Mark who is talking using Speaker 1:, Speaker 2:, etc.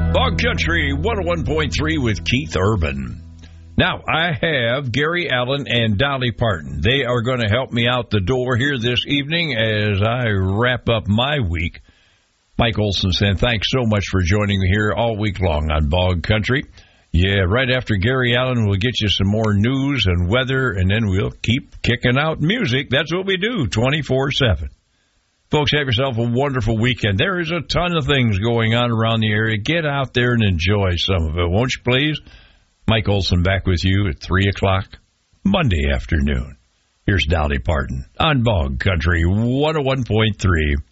Speaker 1: Bog Country 101.3 with Keith Urban. Now, I have Gary Allan and Dolly Parton. They are going to help me out the door here this evening as I wrap up my week. Mike Olson saying thanks so much for joining me here all week long on Bog Country. Yeah, right after Gary Allan, we'll get you some more news and weather, and then we'll keep kicking out music. That's what we do, 24/7. Folks, have yourself a wonderful weekend. There is a ton of things going on around the area. Get out there and enjoy some of it, won't you please? Mike Olson back with you at 3 o'clock Monday afternoon. Here's Dolly Parton on Bog Country 101.3.